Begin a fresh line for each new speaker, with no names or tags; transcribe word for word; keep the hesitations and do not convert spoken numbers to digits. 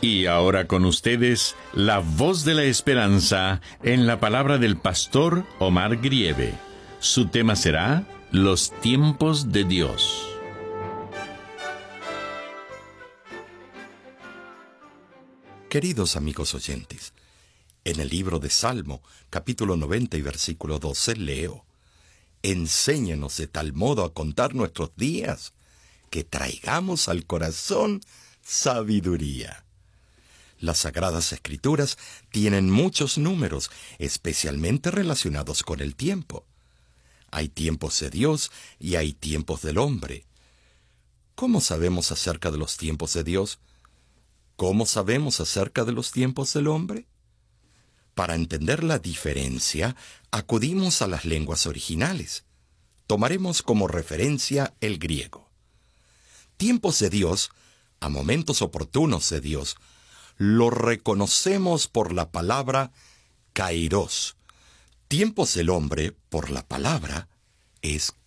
Y ahora con ustedes, la voz de la esperanza en la palabra del pastor Omar Grieve. Su tema será Los tiempos de Dios.
Queridos amigos oyentes, en el libro de Salmo, capítulo noventa y versículo doce, leo: Enséñanos de tal modo a contar nuestros días, que traigamos al corazón sabiduría. Las Sagradas Escrituras tienen muchos números, especialmente relacionados con el tiempo. Hay tiempos de Dios y hay tiempos del hombre. ¿Cómo sabemos acerca de los tiempos de Dios? ¿Cómo sabemos acerca de los tiempos del hombre? Para entender la diferencia, acudimos a las lenguas originales. Tomaremos como referencia el griego. Tiempos de Dios, a momentos oportunos de Dios, lo reconocemos por la palabra kairos. Tiempos del hombre, por la palabra, es